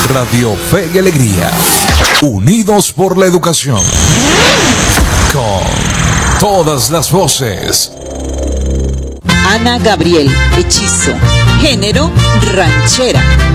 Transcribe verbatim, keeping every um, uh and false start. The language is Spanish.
Radio Fe y Alegría, unidos por la educación, con todas las voces. Ana Gabriel, hechizo, género ranchera.